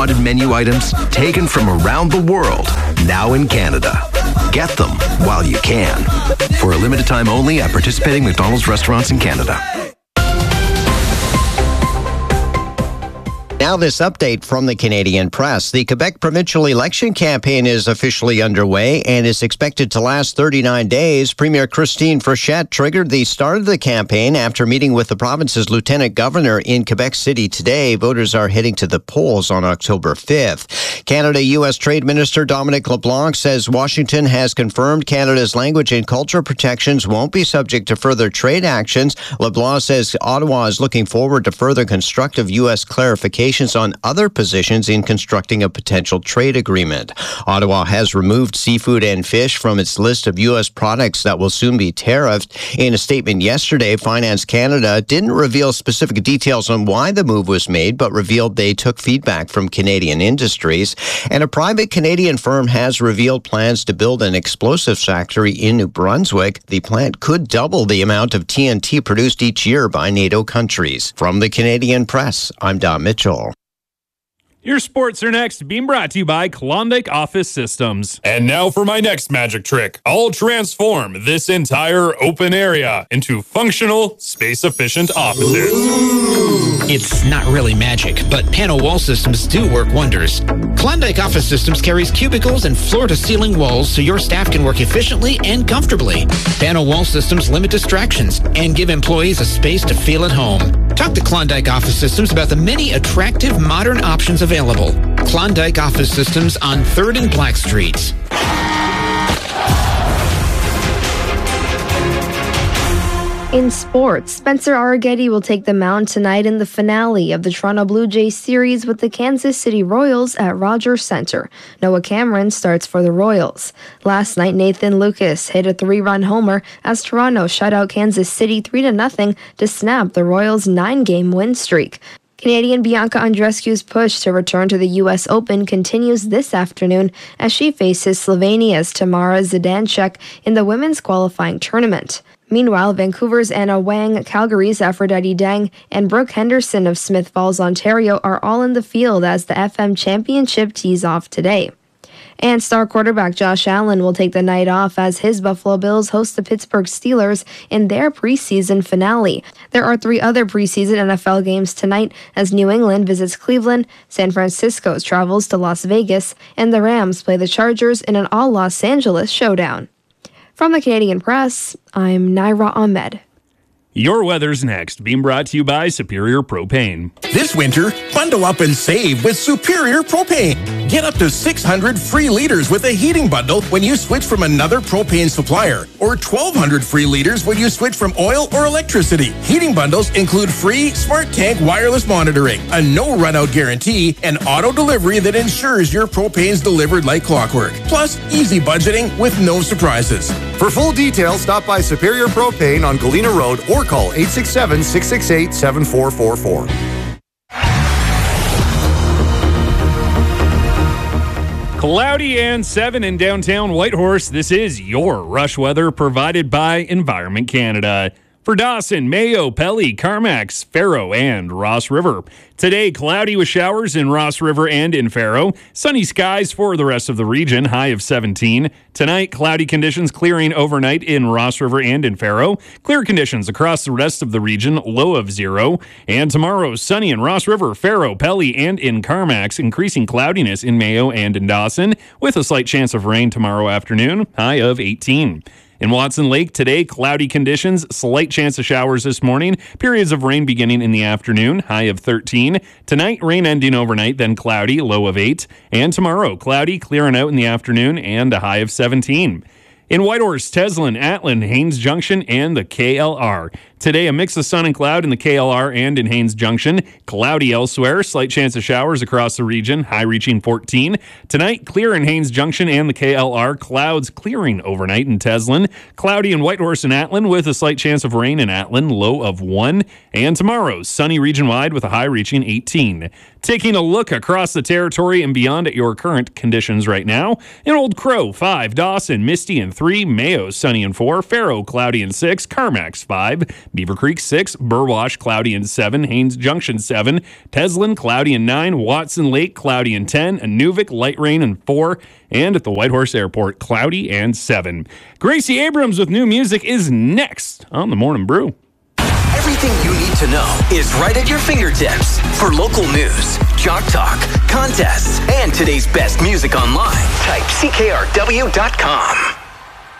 Wanted menu items taken from around the world, now in Canada. Get them while you can. For a limited time only at participating McDonald's restaurants in Canada. Now this update from the Canadian Press. The Quebec provincial election campaign is officially underway and is expected to last 39 days. Premier Christine Frechette triggered the start of the campaign after meeting with the province's lieutenant governor in Quebec City today. Voters are heading to the polls on October 5th. Canada-U.S. Trade Minister Dominic LeBlanc says Washington has confirmed Canada's language and culture protections won't be subject to further trade actions. LeBlanc says Ottawa is looking forward to further constructive U.S. clarification on other positions in constructing a potential trade agreement. Ottawa has removed seafood and fish from its list of U.S. products that will soon be tariffed. In a statement yesterday, Finance Canada didn't reveal specific details on why the move was made, but revealed they took feedback from Canadian industries. And a private Canadian firm has revealed plans to build an explosives factory in New Brunswick. The plant could double the amount of TNT produced each year by NATO countries. From the Canadian Press, I'm Don Mitchell. Your sports are next, being brought to you by Klondike Office Systems. And now for my next magic trick. I'll transform this entire open area into functional, space-efficient offices. It's not really magic, but panel wall systems do work wonders. Klondike Office Systems carries cubicles and floor-to-ceiling walls so your staff can work efficiently and comfortably. Panel wall systems limit distractions and give employees a space to feel at home. Talk to Klondike Office Systems about the many attractive modern options available. Klondike Office Systems on 3rd and Black Streets. In sports, Spencer Arrighetti will take the mound tonight in the finale of the Toronto Blue Jays series with the Kansas City Royals at Rogers Center. Noah Cameron starts for the Royals. Last night, Nathan Lucas hit a 3-run homer as Toronto shut out Kansas City 3-0 to snap the Royals' 9-game win streak. Canadian Bianca Andreescu's push to return to the U.S. Open continues this afternoon as she faces Slovenia's Tamara Zidanšek in the women's qualifying tournament. Meanwhile, Vancouver's Anna Wang, Calgary's Aphrodite Dang, and Brooke Henderson of Smith Falls, Ontario are all in the field as the FM Championship tees off today. And star quarterback Josh Allen will take the night off as his Buffalo Bills host the Pittsburgh Steelers in their preseason finale. There are 3 other preseason NFL games tonight as New England visits Cleveland, San Francisco travels to Las Vegas, and the Rams play the Chargers in an all-Los Angeles showdown. From the Canadian Press, I'm Naira Ahmed. Your weather's next, being brought to you by Superior Propane. This winter, bundle up and save with Superior Propane. Get up to 600 free liters with a heating bundle when you switch from another propane supplier, or 1,200 free liters when you switch from oil or electricity. Heating bundles include free Smart Tank wireless monitoring, a no run-out guarantee, and auto delivery that ensures your propane's delivered like clockwork. Plus, easy budgeting with no surprises. For full details, stop by Superior Propane on Galena Road or call 867-668-7444. Cloudy and 7 in downtown Whitehorse. This is your rush weather provided by Environment Canada. For Dawson, Mayo, Pelly, Carmacks, Faro, and Ross River. Today, cloudy with showers in Ross River and in Faro. Sunny skies for the rest of the region, high of 17. Tonight, cloudy conditions clearing overnight in Ross River and in Faro. Clear conditions across the rest of the region, low of 0. And tomorrow, sunny in Ross River, Faro, Pelly, and in Carmacks. Increasing cloudiness in Mayo and in Dawson, with a slight chance of rain tomorrow afternoon, high of 18. In Watson Lake, today, cloudy conditions, slight chance of showers this morning, periods of rain beginning in the afternoon, high of 13. Tonight, rain ending overnight, then cloudy, low of 8. And tomorrow, cloudy, clearing out in the afternoon, and a high of 17. In Whitehorse, Teslin, Atlin, Haines Junction, and the KLR. Today, a mix of sun and cloud in the KLR and in Haines Junction. Cloudy elsewhere. Slight chance of showers across the region. High reaching 14. Tonight, clear in Haines Junction and the KLR. Clouds clearing overnight in Teslin. Cloudy in Whitehorse and Atlin with a slight chance of rain in Atlin. Low of 1. And tomorrow, sunny region-wide with a high reaching 18. Taking a look across the territory and beyond at your current conditions right now. In Old Crow, 5. Dawson, misty and 3. Mayo, sunny and 4. Faro, cloudy and 6. Carmacks, 5. Beaver Creek 6, Burwash cloudy and 7, Haynes Junction 7, Teslin cloudy and 9, Watson Lake cloudy and 10, Inuvik light rain and 4, and at the Whitehorse Airport cloudy and 7. Gracie Abrams with new music is next on The Morning Brew. Everything you need to know is right at your fingertips. For local news, Jock Talk, contests, and today's best music online, type CKRW.com.